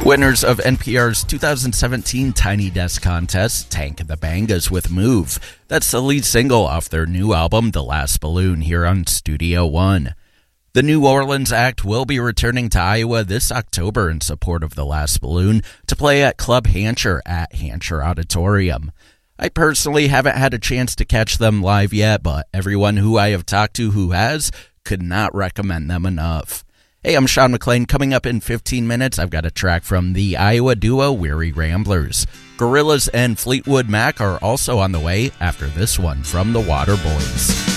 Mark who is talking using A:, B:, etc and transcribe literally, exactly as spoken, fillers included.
A: Winners of N P R's two thousand seventeen Tiny Desk Contest, Tank the Bangas with Move. That's the lead single off their new album, The Last Balloon, here on Studio One. The New Orleans act will be returning to Iowa this October in support of The Last Balloon to play at Club Hampshire at Hampshire Auditorium. I personally haven't had a chance to catch them live yet, but everyone who I have talked to who has could not recommend them enough. Hey, I'm Sean McLean. Coming up in fifteen minutes, I've got a track from the Iowa duo Weary Ramblers. Gorillaz and Fleetwood Mac are also on the way after this one from the Waterboys.